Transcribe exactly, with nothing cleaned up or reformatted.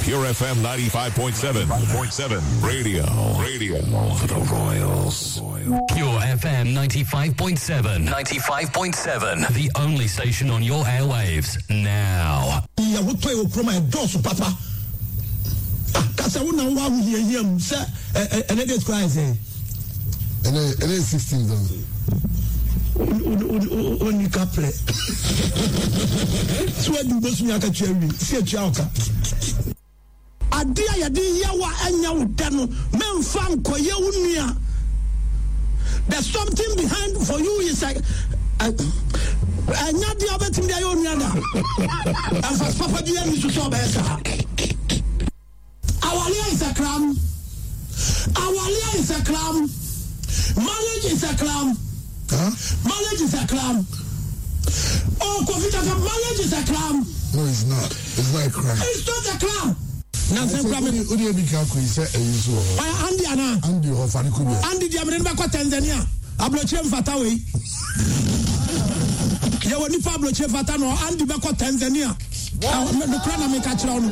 Pure F M ninety-five point seven. Radio. Radio for the Royals. Pure F M ninety-five point seven. ninety-five point seven. The only station on your airwaves now. Yeah, what play with my doors, Papa? Because I wouldn't want to hear him say, and it is crazy. And it is sixteen though. Only couple. So what do you want to cherry? See a chowka. Adia yadi yawa enya udano men fan koye unia. There's something behind for you is like enya dia betim dia yo unia da. And for papa dia ni so so besa. Awalia is a cram. Awalia is a cram. Marriage is a cram. Huh? Marriage is a cram. Oh, Kofita, marriage is a cram. No, it's not. It's not a crime. It's not a cram. Nansen Kwame. Odi ebi kan ko ise eyi so. Why Andy ana? Andy ho fani ko be. Andy di amene ba ko Tanzania. Abloche mfata we. Ya woni fa abloche fata no Andy ba ko Tanzania. Wow. No kra na me ka kira